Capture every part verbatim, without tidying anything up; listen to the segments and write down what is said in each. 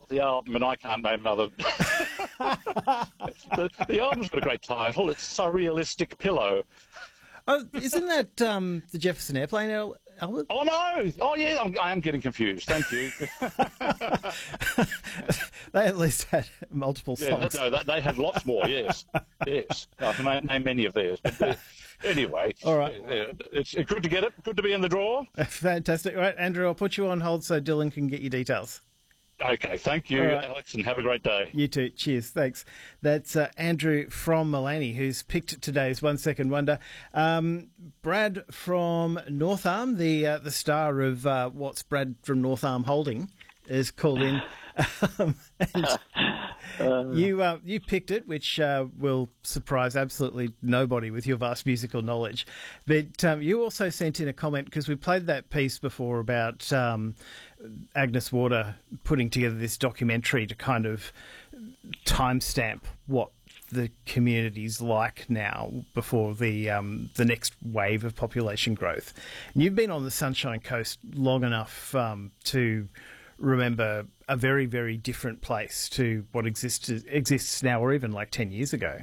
the album, and I can't name another. the, the album's got a great title. It's Surrealistic Pillow. Oh, isn't that um, the Jefferson Airplane, Al- Albert? Oh, no. Oh, yeah, I'm, I am getting confused. Thank you. They at least had multiple Yeah, songs. no, they, they had lots more, yes. Yes. I can name, name many of theirs. But uh, anyway, All right. uh, it's good to get it. Good to be in the draw. Fantastic. All right, Andrew, I'll put you on hold so Dylan can get your details. Okay, thank you, All right. Alex, and have a great day. You too. Cheers. Thanks. That's uh, Andrew from Malani, who's picked today's One Second Wonder. Um, Brad from North Arm, the uh, the star of uh, What's Brad from North Arm Holding, is called in. um, and you uh, you picked it, which uh, will surprise absolutely nobody with your vast musical knowledge. But um, you also sent in a comment, because we played that piece before about um, Agnes Water putting together this documentary to kind of timestamp what the community's like now before the um, the next wave of population growth. And you've been on the Sunshine Coast long enough um, to remember a very, very different place to what exists exists now, or even like ten years ago.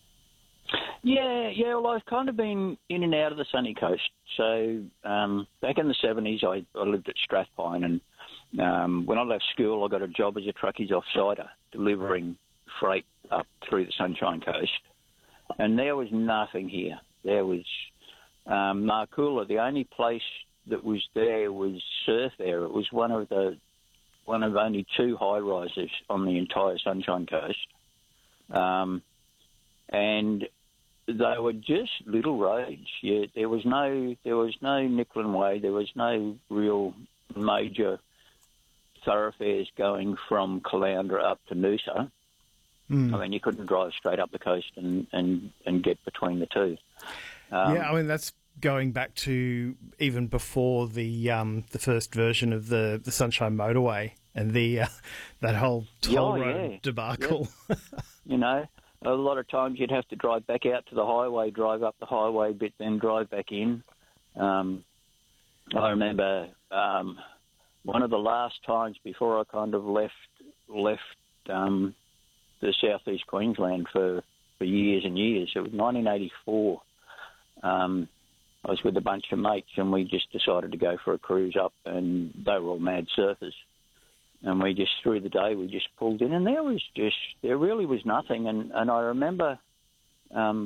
Yeah, yeah. Well, I've kind of been in and out of the sunny coast. So um, back in the seventies, I, I lived at Strathpine, and um, when I left school, I got a job as a truckies offsider, delivering freight up through the Sunshine Coast. And there was nothing here. There was um, Marcoola. The only place that was there was surf there. It was one of the one of only two high rises on the entire Sunshine Coast, um, and they were just little roads. Yeah, there was no there was no Nicklin Way. There was no real major thoroughfares going from Caloundra up to Noosa. Mm. I mean, you couldn't drive straight up the coast and, and, and get between the two. Um, yeah, I mean, that's going back to even before the um, the first version of the, the Sunshine Motorway and the uh, that whole toll Oh, road yeah. debacle. Yeah. You know, a lot of times you'd have to drive back out to the highway, drive up the highway a bit, then drive back in. Um, I remember um, one of the last times before I kind of left left um, the southeast Queensland for, for years and years. It was nineteen eighty-four. Um, I was with a bunch of mates, and we just decided to go for a cruise up, and they were all mad surfers. And we just, through the day, we just pulled in, and there was just, there really was nothing. And, and I remember um,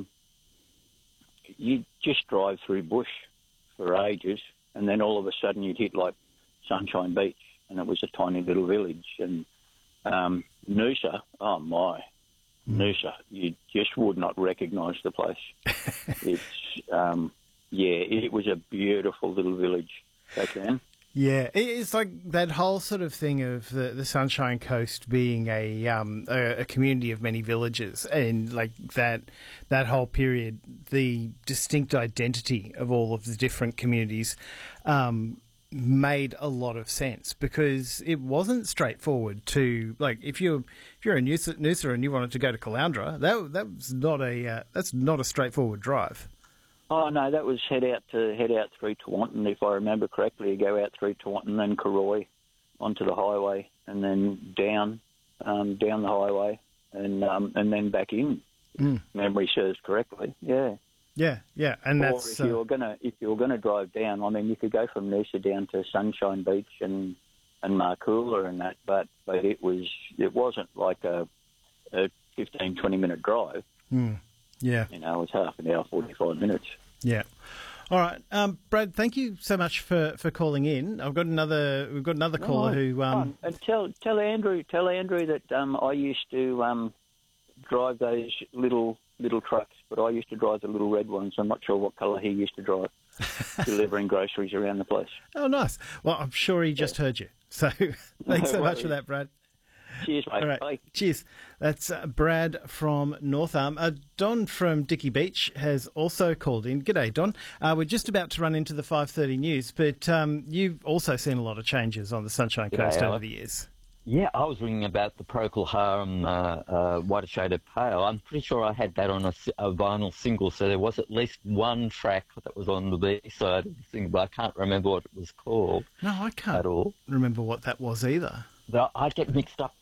you just drive through bush for ages, and then all of a sudden you'd hit, like, Sunshine Beach, and it was a tiny little village. And um, Noosa, oh, my, mm. Noosa, you just would not recognise the place. It's... Um, Yeah, it was a beautiful little village back then. Yeah, it's like that whole sort of thing of the, the Sunshine Coast being a, um, a a community of many villages, and like that that whole period, the distinct identity of all of the different communities um, made a lot of sense, because it wasn't straightforward to, like, if you if you're a Noosa, Noosa and you wanted to go to Caloundra, that that was not a uh, that's not a straightforward drive. Oh, no, that was head out to head out through Tewantin, if I remember correctly. You go out through Tewantin, then Karoi onto the highway, and then down um, down the highway, and um, and then back in. Mm. Memory serves correctly. Yeah. Yeah, yeah, and or that's if you're gonna if you're gonna drive down, I mean, you could go from Noosa down to Sunshine Beach and and Marcoola and that, but but it was it wasn't like a, a fifteen, twenty minute drive. Mm. Yeah. You know, it was half an hour, forty-five minutes. Yeah. All right. Um, Brad, thank you so much for, for calling in. I've got another, we've got another caller no, who... Um... And tell, tell Andrew, tell Andrew that um, I used to um, drive those little little trucks, but I used to drive the little red ones. I'm not sure what colour he used to drive, delivering groceries around the place. Oh, nice. Well, I'm sure he just yeah. heard you. So thanks so much for that, Brad. Cheers, mate. All right. Bye. Cheers. That's uh, Brad from North Arm. Uh, Don from Dickey Beach has also called in. G'day, Don. Uh, we're just about to run into the five thirty news, but um, you've also seen a lot of changes on the Sunshine Coast G'day, over the years. Yeah, I was ringing about the Procol Harum uh, uh, Whiter Shaded Pale. I'm pretty sure I had that on a, a vinyl single, so there was at least one track that was on the B side of the single, but I can't remember what it was called. No, I can't at all. remember what that was either. The, I get mixed up